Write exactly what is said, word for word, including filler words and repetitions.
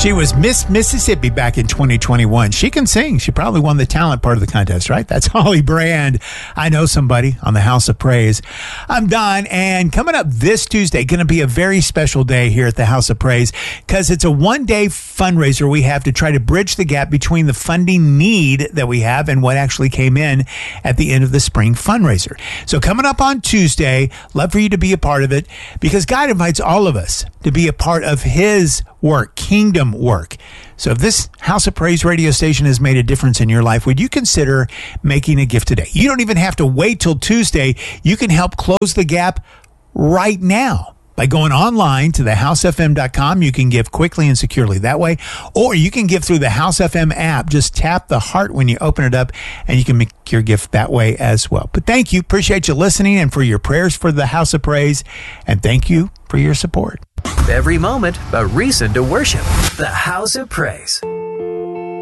She was Miss Mississippi back in twenty twenty-one. She can sing. She probably won the talent part of the contest, right? That's Holly Brand. I know somebody on the House of Praise. I'm Don, and coming up this Tuesday, going to be a very special day here at the House of Praise because it's a one-day fundraiser we have to try to bridge the gap between the funding need that we have and what actually came in at the end of the spring fundraiser. So coming up on Tuesday, love for you to be a part of it because God invites all of us to be a part of His work, kingdom work. So if this House of Praise radio station has made a difference in your life, would you consider making a gift today? You don't even have to wait till Tuesday. You can help close the gap right now by going online to the house f m dot com. You can give quickly and securely that way, or you can give through the House F M app. Just tap the heart when you open it up, and you can make your gift that way as well. But thank you. Appreciate you listening and for your prayers for the House of Praise, and thank you for your support. Every moment, a reason to worship. The House of Praise.